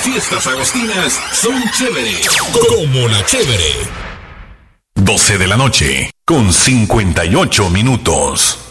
fiestas agostinas son chévere, como la chévere. 12 de la noche, con 58 minutos.